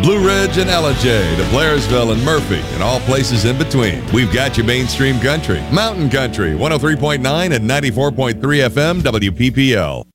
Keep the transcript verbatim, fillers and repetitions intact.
Blue Ridge and L J to Blairsville and Murphy and all places in between. We've got you mainstream country, mountain country, one oh three point nine and ninety-four point three F M W P P L.